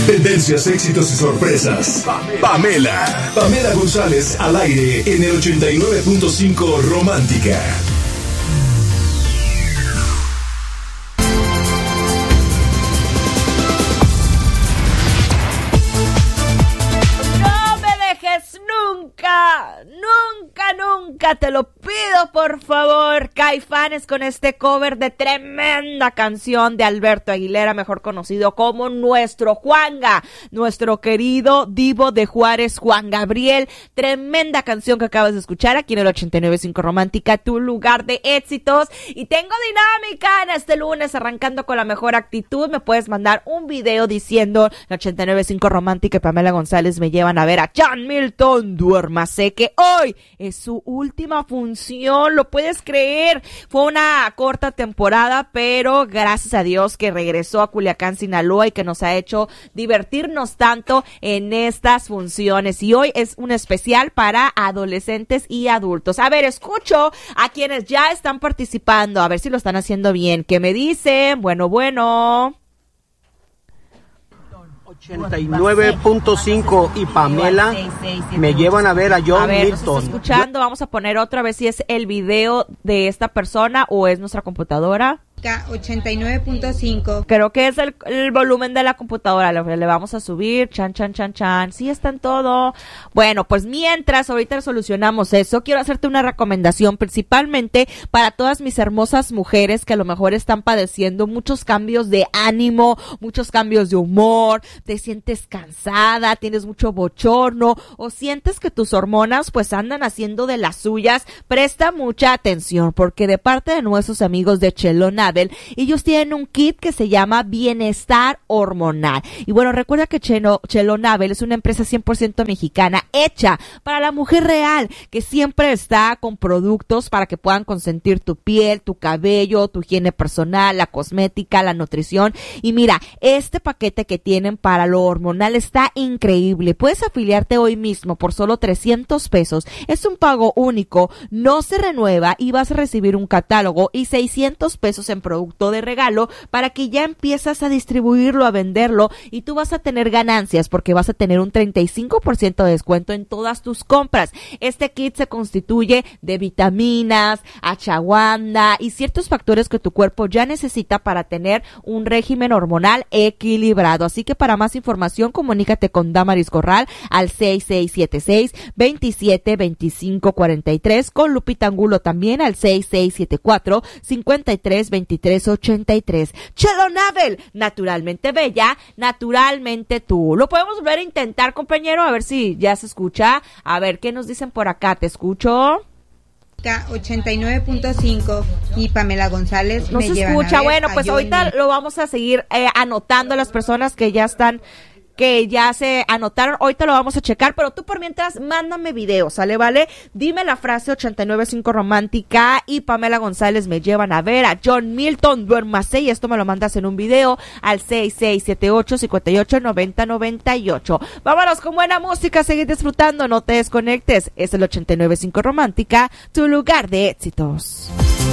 Tendencias, éxitos y sorpresas. Pamela González al aire en el 89.5 Romántica. Nunca, te lo pido por favor, Caifanes con este cover de tremenda canción de Alberto Aguilera, mejor conocido como nuestro Juanga, nuestro querido divo de Juárez, Juan Gabriel. Tremenda canción que acabas de escuchar aquí en el 89.5 Romántica, tu lugar de éxitos. Y tengo dinámica en este lunes, arrancando con la mejor actitud. Me puedes mandar un video diciendo la 89.5 Romántica y Pamela González me llevan a ver a John Milton. Duérmase, que hoy es su última función, ¿lo puedes creer? Fue una corta temporada, pero gracias a Dios que regresó a Culiacán, Sinaloa, y que nos ha hecho divertirnos tanto en estas funciones. Y hoy es un especial para adolescentes y adultos. A ver, escucho a quienes ya están participando, a ver si lo están haciendo bien. ¿Qué me dicen? Bueno. 89.5 y Pamela me llevan a ver a John Milton. Nos está escuchando, vamos a poner otra vez si es el video de esta persona o es nuestra computadora. 89.5. Creo que es el volumen de la computadora. Le vamos a subir. Chan. Sí, está en todo. Bueno, pues mientras ahorita solucionamos eso, quiero hacerte una recomendación principalmente para todas mis hermosas mujeres que a lo mejor están padeciendo muchos cambios de ánimo, muchos cambios de humor, te sientes cansada, tienes mucho bochorno o sientes que tus hormonas pues andan haciendo de las suyas. Presta mucha atención porque de parte de nuestros amigos de Chelonabel, ellos tienen un kit que se llama Bienestar Hormonal. Y bueno, recuerda que Chelonabel es una empresa 100% mexicana hecha para la mujer real, que siempre está con productos para que puedan consentir tu piel, tu cabello, tu higiene personal, la cosmética, la nutrición. Y mira, este paquete que tienen para lo hormonal está increíble. Puedes afiliarte hoy mismo por solo 300 pesos. Es un pago único, no se renueva y vas a recibir un catálogo y 600 pesos en producto de regalo para que ya empiezas a distribuirlo, a venderlo, y tú vas a tener ganancias porque vas a tener un 35% de descuento en todas tus compras. Este kit se constituye de vitaminas, ashwagandha y ciertos factores que tu cuerpo ya necesita para tener un régimen hormonal equilibrado. Así que para más información comunícate con Damaris Corral al 6676-272543, con Lupita Angulo también al 6674-532383. Chelonabel, naturalmente bella, naturalmente tú. Lo podemos volver a intentar, compañero, a ver si ya se escucha. A ver, ¿qué nos dicen por acá? ¿Te escucho? 89.5 y Pamela González no me se llevan escucha. A ver bueno, pues ahorita lo vamos a seguir anotando las personas que ya están, que ya se anotaron. Ahorita lo vamos a checar, pero tú por mientras mándame video, ¿sale? ¿Vale? Dime la frase 89.5 Romántica y Pamela González me llevan a ver a John Milton. Duérmase, y esto me lo mandas en un video al 6678-589098. Vámonos con buena música, seguir disfrutando, no te desconectes. Es el 89.5 Romántica, tu lugar de éxitos.